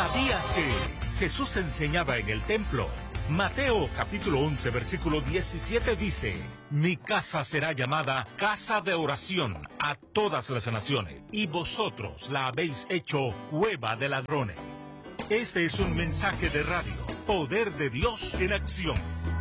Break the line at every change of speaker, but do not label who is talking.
¿Sabías que Jesús enseñaba en el templo? Mateo capítulo 11 versículo 17 dice: Mi casa será llamada casa de oración a todas las naciones, y vosotros la habéis hecho cueva de ladrones. Este es un mensaje de radio, Poder de Dios en acción.